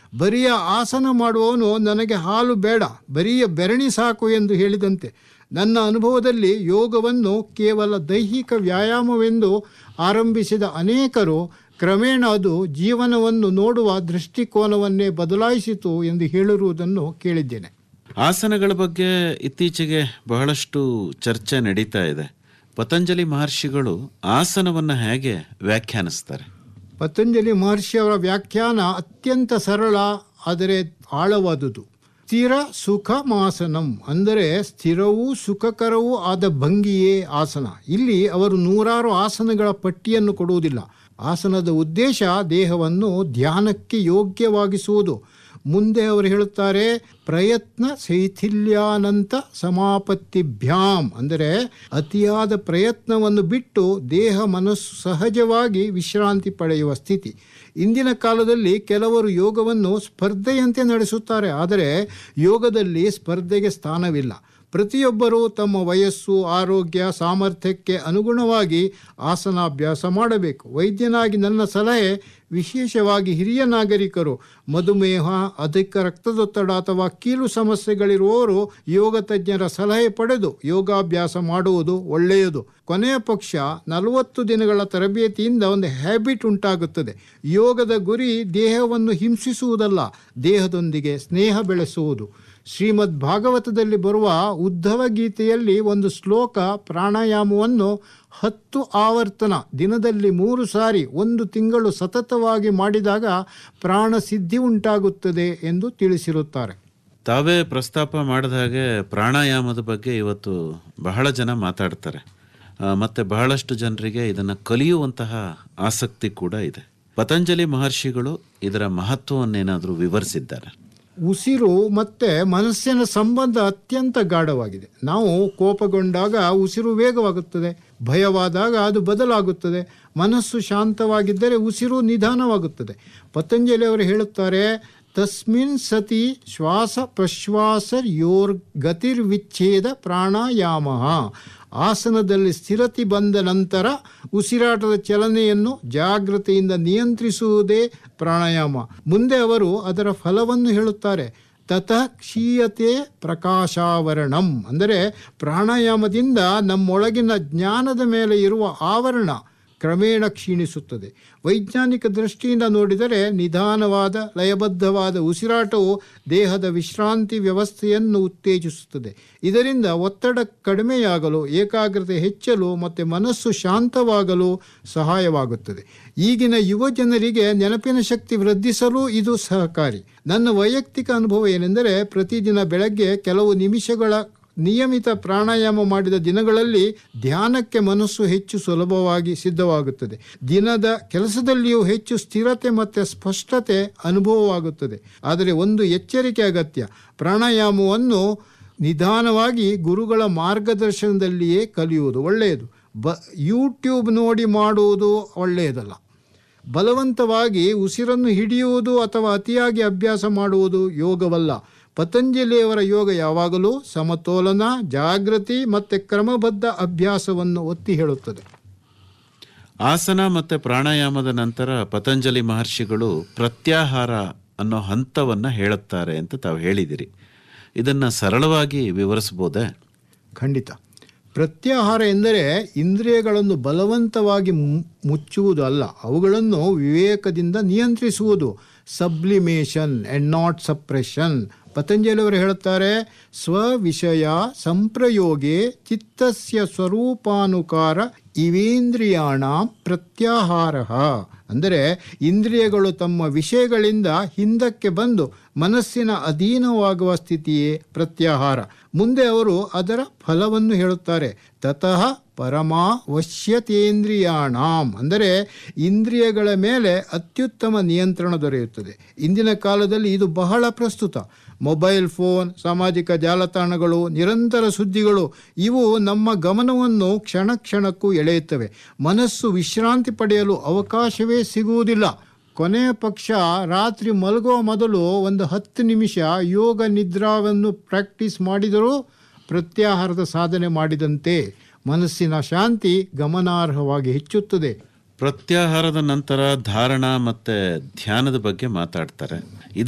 ಬರಿಯ ಆಸನ ಮಾಡುವವನು ನನಗೆ ಹಾಲು ಬೇಡ, ಬರಿಯ ಬೆರಣಿ ಸಾಕು ಎಂದು ಹೇಳಿದಂತೆ ನನ್ನ ಅನುಭವದಲ್ಲಿ ಯೋಗವನ್ನು ಕೇವಲ ದೈಹಿಕ ವ್ಯಾಯಾಮವೆಂದು ಆರಂಭಿಸಿದ ಅನೇಕರು ಕ್ರಮೇಣ ಅದು ಜೀವನವನ್ನು ನೋಡುವ ದೃಷ್ಟಿಕೋನವನ್ನೇ ಬದಲಾಯಿಸಿತು ಎಂದು ಹೇಳಿರುವುದನ್ನು ಕೇಳಿದ್ದೇನೆ. ಆಸನಗಳ ಬಗ್ಗೆ ಇತ್ತೀಚೆಗೆ ಬಹಳಷ್ಟು ಚರ್ಚೆ ನಡೀತಾ ಇದೆ. ಪತಂಜಲಿ ಮಹರ್ಷಿಗಳು ಆಸನವನ್ನು ಹೇಗೆ ವ್ಯಾಖ್ಯಾನಿಸ್ತಾರೆ? ಪತಂಜಲಿ ಮಹರ್ಷಿಯವರ ವ್ಯಾಖ್ಯಾನ ಅತ್ಯಂತ ಸರಳ ಆದರೆ ಆಳವಾದುದು. ಸ್ಥಿರ ಸುಖಮಾಸನಂ ಅಂದರೆ ಸ್ಥಿರವೂ ಸುಖಕರವೂ ಆದ ಭಂಗಿಯೇ ಆಸನ. ಇಲ್ಲಿ ಅವರು ನೂರಾರು ಆಸನಗಳ ಪಟ್ಟಿಯನ್ನು ಕೊಡುವುದಿಲ್ಲ. ಆಸನದ ಉದ್ದೇಶ ದೇಹವನ್ನು ಧ್ಯಾನಕ್ಕೆ ಯೋಗ್ಯವಾಗಿಸುವುದು. ಮುಂದೆ ಅವರು ಹೇಳುತ್ತಾರೆ, ಪ್ರಯತ್ನ ಶೈಥಿಲ್ಯಾನಂತ ಸಮಾಪತ್ತಿಭ್ಯಾಂ ಅಂದರೆ ಅತಿಯಾದ ಪ್ರಯತ್ನವನ್ನು ಬಿಟ್ಟು ದೇಹ ಮನಸ್ಸು ಸಹಜವಾಗಿ ವಿಶ್ರಾಂತಿ ಪಡೆಯುವ ಸ್ಥಿತಿ. ಇಂದಿನ ಕಾಲದಲ್ಲಿ ಕೆಲವರು ಯೋಗವನ್ನು ಸ್ಪರ್ಧೆಯಂತೆ ನಡೆಸುತ್ತಾರೆ. ಆದರೆ ಯೋಗದಲ್ಲಿ ಸ್ಪರ್ಧೆಗೆ ಸ್ಥಾನವಿಲ್ಲ. ಪ್ರತಿಯೊಬ್ಬರೂ ತಮ್ಮ ವಯಸ್ಸು, ಆರೋಗ್ಯ, ಸಾಮರ್ಥ್ಯಕ್ಕೆ ಅನುಗುಣವಾಗಿ ಆಸನಾಭ್ಯಾಸ ಮಾಡಬೇಕು. ವೈದ್ಯನಾಗಿ ನನ್ನ ಸಲಹೆ, ವಿಶೇಷವಾಗಿ ಹಿರಿಯ ನಾಗರಿಕರು, ಮಧುಮೇಹ, ಅಧಿಕ ರಕ್ತದೊತ್ತಡ ಅಥವಾ ಕೀಲು ಸಮಸ್ಯೆಗಳಿರುವವರು ಯೋಗ ತಜ್ಞರ ಸಲಹೆ ಪಡೆದು ಯೋಗಾಭ್ಯಾಸ ಮಾಡುವುದು ಒಳ್ಳೆಯದು. ಕೊನೆಯ ಪಕ್ಷ 40 ದಿನಗಳ ತರಬೇತಿಯಿಂದ ಒಂದು ಹ್ಯಾಬಿಟ್ ಉಂಟಾಗುತ್ತದೆ. ಯೋಗದ ಗುರಿ ದೇಹವನ್ನು ಹಿಂಸಿಸುವುದಲ್ಲ, ದೇಹದೊಂದಿಗೆ ಸ್ನೇಹ ಬೆಳೆಸುವುದು. ಶ್ರೀಮದ್ ಭಾಗವತದಲ್ಲಿ ಬರುವ ಉದ್ಧವ ಗೀತೆಯಲ್ಲಿ ಒಂದು ಶ್ಲೋಕ ಪ್ರಾಣಾಯಾಮವನ್ನು 10 ಆವರ್ತನ ದಿನದಲ್ಲಿ 3 ಸಾರಿ 1 ತಿಂಗಳು ಸತತವಾಗಿ ಮಾಡಿದಾಗ ಪ್ರಾಣ ಸಿದ್ಧಿ ಉಂಟಾಗುತ್ತದೆ ಎಂದು ತಿಳಿಸಿರುತ್ತಾರೆ. ತಾವೇ ಪ್ರಸ್ತಾಪ ಮಾಡಿದ ಹಾಗೆ ಪ್ರಾಣಾಯಾಮದ ಬಗ್ಗೆ ಇವತ್ತು ಬಹಳ ಜನ ಮಾತಾಡ್ತಾರೆ. ಮತ್ತು ಬಹಳಷ್ಟು ಜನರಿಗೆ ಇದನ್ನು ಕಲಿಯುವಂತಹ ಆಸಕ್ತಿ ಕೂಡ ಇದೆ. ಪತಂಜಲಿ ಮಹರ್ಷಿಗಳು ಇದರ ಮಹತ್ವವನ್ನೇನಾದರೂ ವಿವರಿಸಿದ್ದಾರೆ? ಉಸಿರು ಮತ್ತು ಮನಸ್ಸಿನ ಸಂಬಂಧ ಅತ್ಯಂತ ಗಾಢವಾಗಿದೆ. ನಾವು ಕೋಪಗೊಂಡಾಗ ಉಸಿರು ವೇಗವಾಗುತ್ತದೆ, ಭಯವಾದಾಗ ಅದು ಬದಲಾಗುತ್ತದೆ. ಮನಸ್ಸು ಶಾಂತವಾಗಿದ್ದರೆ ಉಸಿರು ನಿಧಾನವಾಗುತ್ತದೆ. ಪತಂಜಲಿಯವರು ಹೇಳುತ್ತಾರೆ, ತಸ್ಮಿನ್ ಸತಿ ಶ್ವಾಸ ಪ್ರಶ್ವಾಸಯೋರ್ ಗತಿರ್ವಿಚ್ಛೇದ ಪ್ರಾಣಾಯಾಮ. ಆಸನದಲ್ಲಿ ಸ್ಥಿರತೆ ಬಂದ ನಂತರ ಉಸಿರಾಟದ ಚಲನೆಯನ್ನು ಜಾಗೃತಿಯಿಂದ ನಿಯಂತ್ರಿಸುವುದೇ ಪ್ರಾಣಾಯಾಮ. ಮುಂದೆ ಅವರು ಅದರ ಫಲವನ್ನು ಹೇಳುತ್ತಾರೆ. ತತಃ ಕ್ಷೀಯತೆ ಪ್ರಕಾಶಾವರಣಂ ಅಂದರೆ ಪ್ರಾಣಾಯಾಮದಿಂದ ನಮ್ಮೊಳಗಿನ ಜ್ಞಾನದ ಮೇಲೆ ಇರುವ ಆವರಣ ಕ್ರಮೇಣ ಕ್ಷೀಣಿಸುತ್ತದೆ. ವೈಜ್ಞಾನಿಕ ದೃಷ್ಟಿಯಿಂದ ನೋಡಿದರೆ ನಿಧಾನವಾದ ಲಯಬದ್ಧವಾದ ಉಸಿರಾಟವು ದೇಹದ ವಿಶ್ರಾಂತಿ ವ್ಯವಸ್ಥೆಯನ್ನು ಉತ್ತೇಜಿಸುತ್ತದೆ. ಇದರಿಂದ ಒತ್ತಡ ಕಡಿಮೆಯಾಗಲು, ಏಕಾಗ್ರತೆ ಹೆಚ್ಚಲು ಮತ್ತು ಮನಸ್ಸು ಶಾಂತವಾಗಲು ಸಹಾಯವಾಗುತ್ತದೆ. ಈಗಿನ ಯುವ ಜನರಿಗೆ ನೆನಪಿನ ಶಕ್ತಿ ವೃದ್ಧಿಸಲು ಇದು ಸಹಕಾರಿ. ನನ್ನ ವೈಯಕ್ತಿಕ ಅನುಭವ ಏನೆಂದರೆ, ಪ್ರತಿದಿನ ಬೆಳಗ್ಗೆ ಕೆಲವು ನಿಮಿಷಗಳ ನಿಯಮಿತ ಪ್ರಾಣಾಯಾಮ ಮಾಡಿದ ದಿನಗಳಲ್ಲಿ ಧ್ಯಾನಕ್ಕೆ ಮನಸ್ಸು ಹೆಚ್ಚು ಸುಲಭವಾಗಿ ಸಿದ್ಧವಾಗುತ್ತದೆ. ದಿನದ ಕೆಲಸದಲ್ಲಿಯೂ ಹೆಚ್ಚು ಸ್ಥಿರತೆ ಮತ್ತು ಸ್ಪಷ್ಟತೆ ಅನುಭವವಾಗುತ್ತದೆ. ಆದರೆ ಒಂದು ಎಚ್ಚರಿಕೆ ಅಗತ್ಯ. ಪ್ರಾಣಾಯಾಮವನ್ನು ನಿಧಾನವಾಗಿ ಗುರುಗಳ ಮಾರ್ಗದರ್ಶನದಲ್ಲಿಯೇ ಕಲಿಯುವುದು ಒಳ್ಳೆಯದು. ಯೂಟ್ಯೂಬ್ ನೋಡಿ ಮಾಡುವುದು ಒಳ್ಳೆಯದಲ್ಲ. ಬಲವಂತವಾಗಿ ಉಸಿರನ್ನು ಹಿಡಿಯುವುದು ಅಥವಾ ಅತಿಯಾಗಿ ಅಭ್ಯಾಸ ಮಾಡುವುದು ಯೋಗವಲ್ಲ. ಪತಂಜಲಿಯವರ ಯೋಗ ಯಾವಾಗಲೂ ಸಮತೋಲನ, ಜಾಗೃತಿ ಮತ್ತು ಕ್ರಮಬದ್ಧ ಅಭ್ಯಾಸವನ್ನು ಒತ್ತಿ ಹೇಳುತ್ತದೆ. ಆಸನ ಮತ್ತು ಪ್ರಾಣಾಯಾಮದ ನಂತರ ಪತಂಜಲಿ ಮಹರ್ಷಿಗಳು ಪ್ರತ್ಯಾಹಾರ ಅನ್ನೋ ಹಂತವನ್ನು ಹೇಳುತ್ತಾರೆ ಅಂತ ತಾವು ಹೇಳಿದಿರಿ. ಇದನ್ನು ಸರಳವಾಗಿ ವಿವರಿಸಬಹುದೇ? ಖಂಡಿತ. ಪ್ರತ್ಯಾಹಾರ ಎಂದರೆ ಇಂದ್ರಿಯಗಳನ್ನು ಬಲವಂತವಾಗಿ ಮುಚ್ಚುವುದು ಅಲ್ಲ, ಅವುಗಳನ್ನು ವಿವೇಕದಿಂದ ನಿಯಂತ್ರಿಸುವುದು. Sublimation and not suppression. ಪತಂಜಲಿಯವರು ಹೇಳುತ್ತಾರೆ, ಸ್ವವಿಷಯ ಸಂಪ್ರಯೋಗೆ ಚಿತ್ತಸ್ಯ ಸ್ವರೂಪಾನುಕಾರ ಇವೇಂದ್ರಿಯಾಣ ಪ್ರತ್ಯಾಹಾರ. ಅಂದರೆ ಇಂದ್ರಿಯಗಳು ತಮ್ಮ ವಿಷಯಗಳಿಂದ ಹಿಂದಕ್ಕೆ ಬಂದು ಮನಸ್ಸಿನ ಅಧೀನವಾಗುವ ಸ್ಥಿತಿಯೇ ಪ್ರತ್ಯಾಹಾರ. ಮುಂದೆ ಅವರು ಅದರ ಫಲವನ್ನು ಹೇಳುತ್ತಾರೆ. ತತಃ ಪರಮಾವಶ್ಯತೇಂದ್ರಿಯಾಣಾಂ ಅಂದರೆ ಇಂದ್ರಿಯಗಳ ಮೇಲೆ ಅತ್ಯುತ್ತಮ ನಿಯಂತ್ರಣ ದೊರೆಯುತ್ತದೆ. ಇಂದಿನ ಕಾಲದಲ್ಲಿ ಇದು ಬಹಳ ಪ್ರಸ್ತುತ. ಮೊಬೈಲ್ ಫೋನ್, ಸಾಮಾಜಿಕ ಜಾಲತಾಣಗಳು, ನಿರಂತರ ಸುದ್ದಿಗಳು ಇವು ನಮ್ಮ ಗಮನವನ್ನು ಕ್ಷಣ ಕ್ಷಣಕ್ಕೂ ಎಳೆಯುತ್ತವೆ. ಮನಸ್ಸು ವಿಶ್ರಾಂತಿ ಪಡೆಯಲು ಅವಕಾಶವೇ ಸಿಗುವುದಿಲ್ಲ. ಕೊನೆಯ ಪಕ್ಷ ರಾತ್ರಿ ಮಲಗುವ ಮೊದಲು ಒಂದು 10 ನಿಮಿಷ ಯೋಗ ನಿದ್ರಾವನ್ನು ಪ್ರಾಕ್ಟೀಸ್ ಮಾಡಿದರೂ ಪ್ರತ್ಯಾಹಾರದ ಸಾಧನೆ ಮಾಡಿದಂತೆ ಮನಸ್ಸಿನ ಶಾಂತಿ ಗಮನಾರ್ಹವಾಗಿ ಹೆಚ್ಚುತ್ತದೆ. ಪ್ರತ್ಯಾಹಾರದ ನಂತರ ಧಾರಣ ಮತ್ತು ಧ್ಯಾನದ ಬಗ್ಗೆ ಮಾತಾಡ್ತಾರೆ.